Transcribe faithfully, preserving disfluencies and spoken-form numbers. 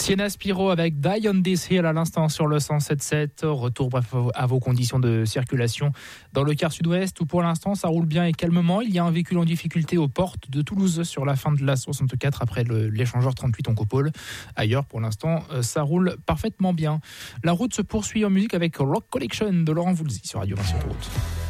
Sienna Spiro avec Die on This Hill à l'instant sur le cent sept sept. Retour bref à vos conditions de circulation dans le quart sud-ouest où pour l'instant ça roule bien et calmement. Il y a un véhicule en difficulté aux portes de Toulouse sur la fin de la soixante-quatre après le, l'échangeur trente-huit en coupole. Ailleurs pour l'instant ça roule parfaitement bien. La route se poursuit en musique avec Rock Collection de Laurent Voulzy sur Radio Vinci Autoroute.